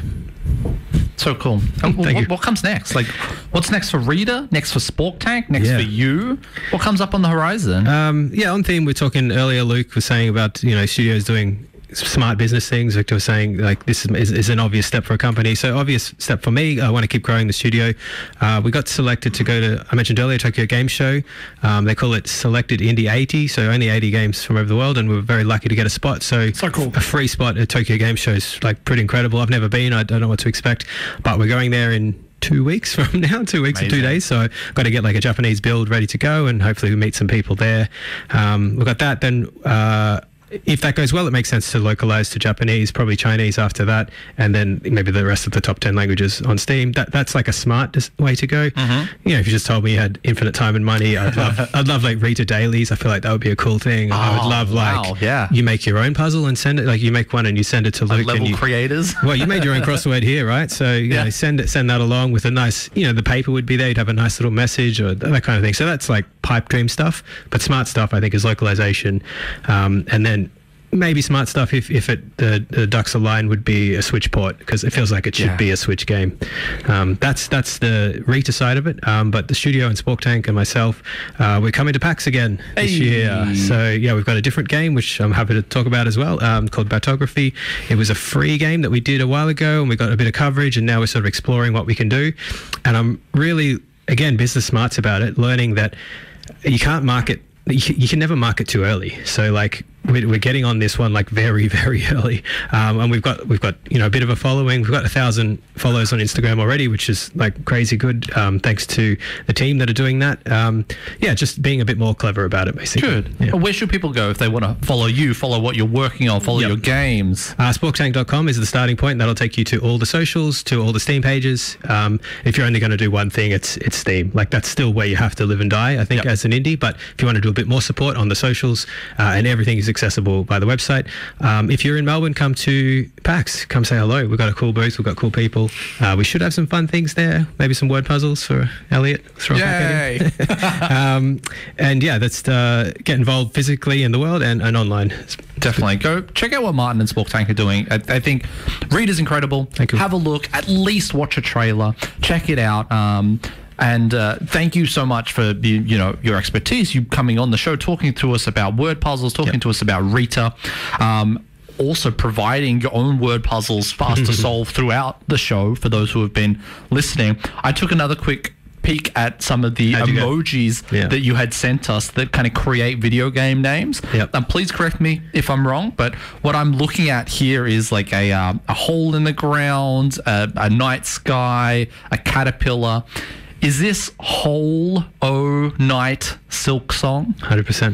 Speaker 2: So cool. And
Speaker 5: Thank
Speaker 2: what,
Speaker 5: you.
Speaker 2: what comes next? Like, what's next for Reader? Next for Spork Tank? Next
Speaker 5: Yeah.
Speaker 2: for you? What comes up on the horizon?
Speaker 5: Um, yeah, on theme, we we're talking earlier. Luke was saying about, you know, studios doing smart business things. Victor was saying like this is, is, is an obvious step for a company. So obvious step for me. I want to keep growing the studio. Uh, we got selected to go to, I mentioned earlier, Tokyo Game Show. Um, they call it Selected Indie eighty. So only eighty games from over the world, and we were very lucky to get a spot. So,
Speaker 1: So cool.
Speaker 5: a free spot at Tokyo Game Show is like pretty incredible. I've never been. I don't know what to expect, but we're going there in two weeks from now, two weeks and two
Speaker 2: Amazing.
Speaker 5: days. So I've got to get like a Japanese build ready to go, and hopefully we meet some people there. Um, we've got that. Then uh, if that goes well, it makes sense to localize to Japanese, probably Chinese after that, and then maybe the rest of the top ten languages on Steam. That that's like a smart dis- way to go.
Speaker 2: Mm-hmm.
Speaker 5: You know, if you just told me you had infinite time and money, I'd love I'd love like Rita dailies. I feel like that would be a cool thing. I would
Speaker 2: Oh,
Speaker 5: love like
Speaker 2: wow, yeah.
Speaker 5: you make your own puzzle and send it. Like you make one and you send it to
Speaker 2: Like
Speaker 5: Luke.
Speaker 2: level
Speaker 5: and you,
Speaker 2: creators?
Speaker 5: well, you made your own crossword here, right? So you
Speaker 2: Yeah.
Speaker 5: know, send it, send that along with a nice, you know, the paper would be there. You'd have a nice little message or that kind of thing. So that's like pipe dream stuff. But smart stuff, I think, is localization, um, and then maybe smart stuff if, if it the, the ducks align would be a Switch port, because it feels like it should
Speaker 2: Yeah.
Speaker 5: be a Switch game. Um, that's that's the Rita side of it. Um, but the studio and Spork Tank and myself, uh, we're coming to PAX again this
Speaker 2: Hey.
Speaker 5: year. So yeah, we've got a different game which I'm happy to talk about as well, um, called Batography. It was a free game that we did a while ago, and we got a bit of coverage, and now we're sort of exploring what we can do. And I'm really, again, business smarts about it, learning that you can't market. You can, you can never market too early. So like we're, we're getting on this one like very very early, um, and we've got we've got you know a bit of a following. We've got a thousand followers on Instagram already, which is like crazy good. Um, thanks to the team that are doing that. Um, yeah, just being a bit more clever about it, basically.
Speaker 2: Good.
Speaker 5: Yeah.
Speaker 2: Where should people go if they want to follow you, follow what you're working on, follow
Speaker 5: Yep.
Speaker 2: your games?
Speaker 5: Uh, spork tank dot com is the starting point. That'll take you to all the socials, to all the Steam pages. Um, if you're only going to do one thing, it's it's Steam. Like that's still where you have to live and die, I think,
Speaker 2: Yep.
Speaker 5: as an indie. But if you want to do a bit more support on the socials, uh, and everything is accessible by the website. Um, if you're in Melbourne, come to PAX. Come say hello. We've got a cool booth. We've got cool people. Uh, we should have some fun things there. Maybe some word puzzles for Elliot. Throw it back at him. um, and yeah, that's uh, get involved physically in the world and, and online.
Speaker 2: Definitely. Go check out what Martin and Spork Tank are doing. I, I think Reader's incredible.
Speaker 5: Thank you.
Speaker 2: Have a look. At least watch a trailer. Check it out. Um, and uh, thank you so much for the, you know, your expertise, you coming on the show, talking to us about word puzzles, talking
Speaker 5: Yep.
Speaker 2: to us about Rita. Um, also providing your own word puzzles for us to solve throughout the show for those who have been listening. I took another quick peek at some of the
Speaker 5: How'd you go?
Speaker 2: emojis
Speaker 5: Yeah.
Speaker 2: that you had sent us that kind of create video game names.
Speaker 5: Yep.
Speaker 2: And please correct me if I'm wrong, but what I'm looking at here is like a uh, a hole in the ground, a, a night sky, a caterpillar. Is this whole O night Silk Song?
Speaker 5: one hundred percent.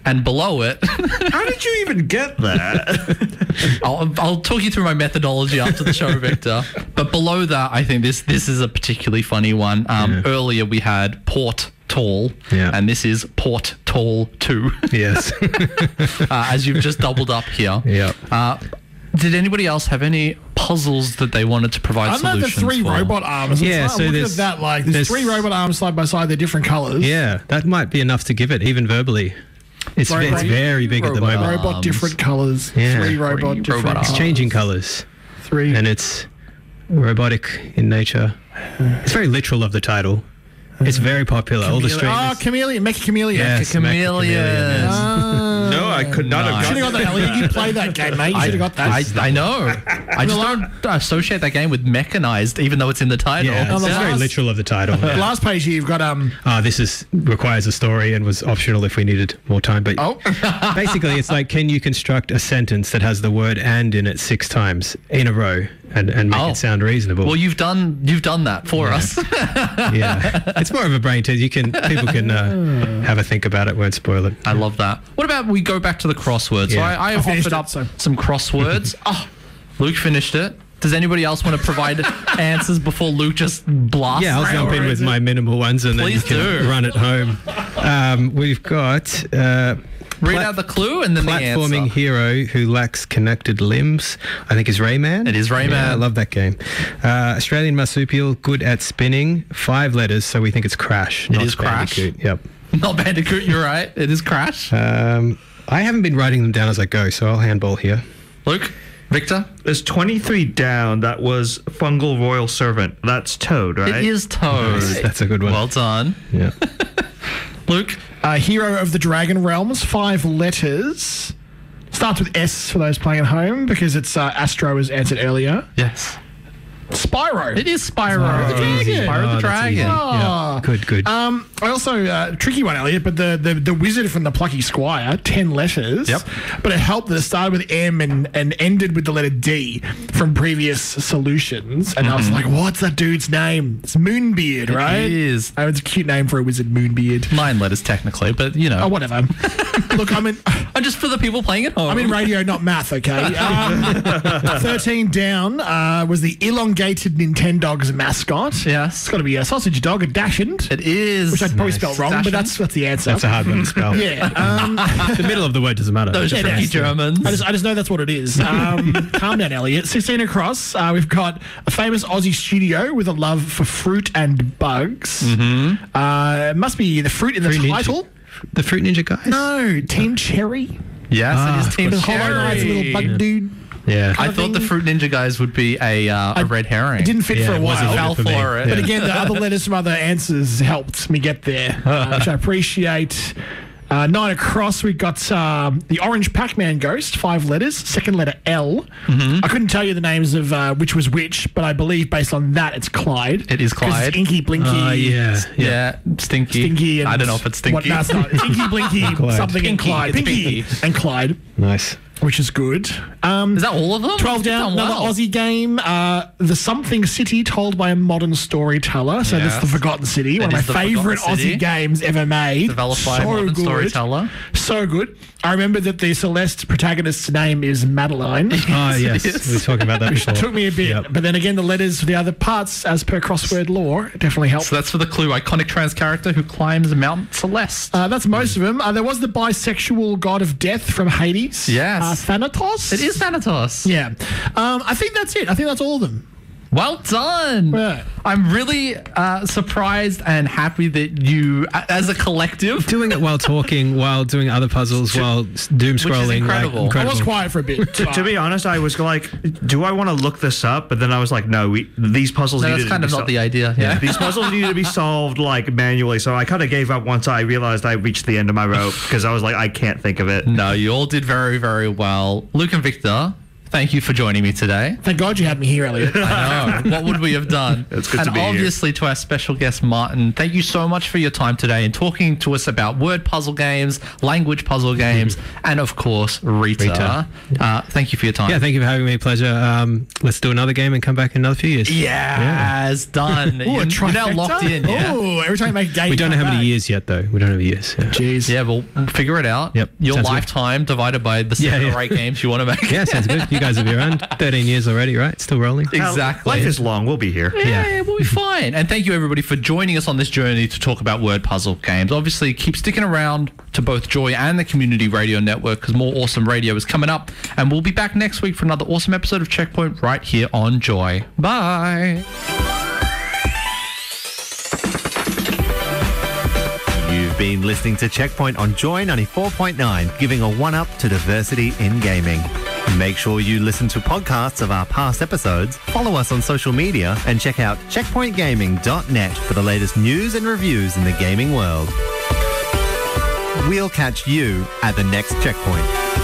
Speaker 2: and below it,
Speaker 6: How did you even get that?
Speaker 2: I'll, I'll talk you through my methodology after the show, Victor. But below that, I think this this is a particularly funny one. Um,
Speaker 5: Yeah.
Speaker 2: Earlier we had Port Tall,
Speaker 5: Yeah.
Speaker 2: and this is Port Tall two,
Speaker 5: Yes.
Speaker 2: uh, as you've just doubled up here.
Speaker 5: Yep.
Speaker 2: Uh, did anybody else have any puzzles that they wanted to provide
Speaker 1: I love the
Speaker 2: solutions
Speaker 1: three
Speaker 2: for?
Speaker 1: robot arms. It's
Speaker 5: Yeah,
Speaker 1: like,
Speaker 5: so
Speaker 1: look
Speaker 5: there's-
Speaker 1: at that. Like, there's,
Speaker 5: there's-
Speaker 1: three robot arms side by side. They're different colors.
Speaker 5: Yeah, that might be enough to give it, even verbally. It's,
Speaker 1: Right,
Speaker 5: it's
Speaker 1: right.
Speaker 5: very big at the
Speaker 2: Robot
Speaker 5: moment.
Speaker 2: arms.
Speaker 1: Robot different colors.
Speaker 5: Yeah.
Speaker 1: Three robot
Speaker 2: Three
Speaker 1: different
Speaker 2: robot
Speaker 1: colors.
Speaker 5: It's changing colors,
Speaker 1: Three.
Speaker 5: and it's robotic in nature. It's very literal of the title. It's very popular. All the
Speaker 1: Chameleon. Oh,
Speaker 5: streamers.
Speaker 1: chameleon. Mecha chameleon.
Speaker 5: Yes,
Speaker 2: Chameleon.
Speaker 5: yes.
Speaker 1: Ah.
Speaker 6: No, I could not
Speaker 2: No.
Speaker 6: have
Speaker 1: Should
Speaker 6: gotten
Speaker 1: have got that, Elliot. You played that game, mate. You should have got that.
Speaker 2: I, I know. I just don't associate that game with mechanized, even though it's in the title.
Speaker 5: Yeah,
Speaker 1: On
Speaker 5: it's
Speaker 1: the
Speaker 5: very
Speaker 1: last-
Speaker 5: literal of the title.
Speaker 1: The last page here, you've got um.
Speaker 5: Ah, this is requires a story and was optional if we needed more time. But
Speaker 1: Oh,
Speaker 5: basically, it's like, can you construct a sentence that has the word "and" in it six times in a row and, and make
Speaker 2: Oh.
Speaker 5: it sound reasonable?
Speaker 2: Well, you've done you've done that for us.
Speaker 5: yeah, it's more of a brain test. You can people can uh, have a think about it. Won't spoil it.
Speaker 2: I love that. What about we go back to the crosswords? So
Speaker 5: Yeah.
Speaker 2: I, I
Speaker 1: I
Speaker 2: have
Speaker 1: finished
Speaker 2: offered
Speaker 1: it,
Speaker 2: up
Speaker 1: so-
Speaker 2: some crosswords. oh, Luke finished it. Does anybody else want to provide answers before Luke just blasts?
Speaker 5: Yeah, I'll jump in with my minimal ones and
Speaker 2: Please
Speaker 5: then you can
Speaker 2: do.
Speaker 5: run it home. Um, we've got uh,
Speaker 2: Read
Speaker 5: plat-
Speaker 2: out the clue and then the
Speaker 5: platforming
Speaker 2: answer.
Speaker 5: hero who lacks connected limbs. I think is Rayman.
Speaker 2: It is Rayman.
Speaker 5: Yeah, I love that game. Uh, Australian marsupial, good at spinning. Five letters, so we think it's Crash.
Speaker 2: It
Speaker 5: not
Speaker 2: is Crash.
Speaker 5: Bandicoot. Yep.
Speaker 2: Not Bandicoot, you're right. It is Crash.
Speaker 5: Um, I haven't been writing them down as I go, so I'll handball here.
Speaker 2: Luke? Victor?
Speaker 6: There's twenty-three down. That was Fungal Royal Servant. That's Toad, right?
Speaker 2: It is Toad.
Speaker 5: Nice, that's a good one.
Speaker 2: Well done.
Speaker 5: Yeah.
Speaker 2: Luke?
Speaker 1: uh, hero of the Dragon Realms. Five letters. Starts with S for those playing at home because it's uh, Astro as answered earlier.
Speaker 2: Yes.
Speaker 1: Spyro.
Speaker 2: It is Spyro.
Speaker 1: the Dragon.
Speaker 2: Spyro
Speaker 5: Oh,
Speaker 2: the
Speaker 5: that's
Speaker 2: Dragon.
Speaker 5: easy.
Speaker 1: Oh.
Speaker 5: Yeah. Good, good.
Speaker 1: Um, I also uh, tricky one, Elliot, but the, the the wizard from the Plucky Squire, ten letters.
Speaker 2: Yep.
Speaker 1: But it helped that it started with M and, and ended with the letter D from previous solutions, and I was like, "What's that dude's name? It's Moonbeard, right?"
Speaker 2: It is.
Speaker 1: Oh, it's a cute name for a wizard, Moonbeard.
Speaker 2: Nine letters technically, but you know.
Speaker 1: Oh, whatever. Look, I'm in.
Speaker 2: And just for the people playing at home.
Speaker 1: I'm in radio, not math, okay? Um, thirteen down uh, was the elongated Nintendog's mascot.
Speaker 2: Yes.
Speaker 1: It's got to be a sausage dog, a Dachshund,
Speaker 2: It is.
Speaker 1: which I'd probably
Speaker 5: Nice.
Speaker 1: spelled wrong, but
Speaker 2: Dachshund?
Speaker 1: that's that's the answer.
Speaker 5: That's a hard one to spell.
Speaker 1: yeah. Um,
Speaker 5: The middle of the word doesn't matter.
Speaker 2: Those
Speaker 1: Yeah,
Speaker 2: tricky
Speaker 1: yes.
Speaker 2: Germans.
Speaker 1: I just, I just know that's what it is. Um, calm down, Elliot. sixteen across, uh, we've got a famous Aussie studio with a love for fruit and bugs. Mm-hmm. Uh, it must be the fruit in the
Speaker 5: Fruit Ninja.
Speaker 1: title.
Speaker 5: The Fruit Ninja guys?
Speaker 1: No, Team Cherry.
Speaker 2: yes,
Speaker 5: Ah,
Speaker 2: it is Team
Speaker 1: The Hollow Knight's a little bug dude.
Speaker 5: Yeah.
Speaker 2: I thought the Fruit Ninja guys would be a uh, a red herring.
Speaker 1: It didn't fit
Speaker 5: Yeah,
Speaker 1: for a
Speaker 5: it wasn't
Speaker 1: while.
Speaker 2: fell
Speaker 5: for me.
Speaker 2: for it.
Speaker 1: But
Speaker 5: Yeah.
Speaker 1: again, the other letters from other answers helped me get there, uh, which I appreciate. Uh, nine across, we got um, the Orange Pac-Man Ghost, five letters, second letter L.
Speaker 2: Mm-hmm.
Speaker 1: I couldn't tell you the names of uh, which was which, but I believe based on that, it's Clyde.
Speaker 2: It is
Speaker 1: 'Cause
Speaker 2: Clyde.
Speaker 1: It's Inky, Blinky,
Speaker 5: Oh, yeah.
Speaker 2: yeah, Stinky.
Speaker 1: Stinky, and
Speaker 2: I don't know if it's Stinky.
Speaker 1: What, no, it's not. It's Inky, Blinky,
Speaker 5: Clyde.
Speaker 1: something, and
Speaker 2: Pinky.
Speaker 1: Clyde.
Speaker 2: It's
Speaker 1: Pinky,
Speaker 2: Pinky.
Speaker 1: and Clyde,
Speaker 5: Nice.
Speaker 1: which is good. Um,
Speaker 2: Is that all of them?
Speaker 1: twelve
Speaker 2: You've
Speaker 1: down,
Speaker 2: done
Speaker 1: another
Speaker 2: well.
Speaker 1: Aussie game. Uh, the Something City told by a modern storyteller. So that's
Speaker 2: Yes.
Speaker 1: The Forgotten City, one
Speaker 2: It
Speaker 1: of
Speaker 2: is
Speaker 1: my
Speaker 2: The
Speaker 1: favourite
Speaker 2: Forgotten City.
Speaker 1: Aussie games ever made.
Speaker 2: Developed by a
Speaker 1: so
Speaker 2: modern
Speaker 1: good.
Speaker 2: storyteller.
Speaker 1: So good. I remember that the Celeste protagonist's name is Madeline.
Speaker 5: Oh, yes.
Speaker 2: Yes.
Speaker 5: We were talking about that before.
Speaker 1: Took me a bit,
Speaker 5: Yep.
Speaker 1: but then again, the letters for the other parts, as per crossword lore, definitely helped.
Speaker 2: So that's for the clue. Iconic trans character who climbs Mount Celeste.
Speaker 1: Uh, that's most of them. Uh, there was the bisexual god of death from Hades.
Speaker 2: Yes.
Speaker 1: Uh, Thanatos.
Speaker 2: it is Thanatos.
Speaker 1: Yeah. Um, I think that's it. I think that's all of them.
Speaker 2: Well done.
Speaker 1: Yeah.
Speaker 2: I'm really uh, surprised and happy that you, a- as a collective,
Speaker 5: Doing it while talking, while doing other puzzles, while s- doom scrolling.
Speaker 2: incredible.
Speaker 5: Like,
Speaker 1: I
Speaker 5: incredible.
Speaker 1: was quiet for a bit.
Speaker 6: To, to be honest, I was like, do I want to look this up? But then I was like, no, we, these puzzles
Speaker 2: no,
Speaker 6: needed
Speaker 2: that's kind
Speaker 6: to
Speaker 2: of
Speaker 6: be
Speaker 2: not
Speaker 6: solved.
Speaker 2: the idea. Yeah.
Speaker 6: These puzzles needed to be solved like manually, so I kind of gave up once I realized I reached the end of my rope because I was like, I can't think of it.
Speaker 2: No, you all did very, very well. Luke and Victor, thank you for joining me today.
Speaker 1: Thank God you had me here, Elliot.
Speaker 2: I know. What would we have done?
Speaker 6: It's good
Speaker 2: and
Speaker 6: to be here.
Speaker 2: obviously to our special guest, Martin, thank you so much for your time today and talking to us about word puzzle games, language puzzle games, and of course, Rita.
Speaker 5: Rita.
Speaker 2: Uh, thank you for your time.
Speaker 5: Yeah, thank you for having me. Pleasure. Um, let's do another game and come back in another few years.
Speaker 2: Yeah, it's done.
Speaker 1: Ooh,
Speaker 2: you're,
Speaker 1: a
Speaker 2: you're now
Speaker 1: trifecta?
Speaker 2: locked in. Yeah.
Speaker 1: Ooh, every time you make a game,
Speaker 5: We don't know
Speaker 1: come
Speaker 5: how many
Speaker 1: back.
Speaker 5: years yet, though. We don't have years. Yeah.
Speaker 1: Jeez.
Speaker 2: Yeah, we'll figure it out.
Speaker 5: Yep,
Speaker 2: Your
Speaker 5: sounds good.
Speaker 2: lifetime divided by the seven
Speaker 5: Yeah, yeah.
Speaker 2: or eight games you want to make.
Speaker 5: Yeah, sounds good. You guys will be around. thirteen years already, right? Still rolling.
Speaker 2: Exactly.
Speaker 6: Life is long. We'll be here.
Speaker 2: Yeah,
Speaker 5: Yeah.
Speaker 2: we'll be fine. And thank you, everybody, for joining us on this journey to talk about word puzzle games. Obviously, keep sticking around to both Joy and the Community Radio Network because more awesome radio is coming up. And we'll be back next week for another awesome episode of Checkpoint right here on Joy. Bye.
Speaker 8: You've been listening to Checkpoint on Joy ninety-four point nine, giving a one-up to diversity in gaming. Make sure you listen to podcasts of our past episodes, follow us on social media, and check out checkpoint gaming dot net for the latest news and reviews in the gaming world. We'll catch you at the next checkpoint.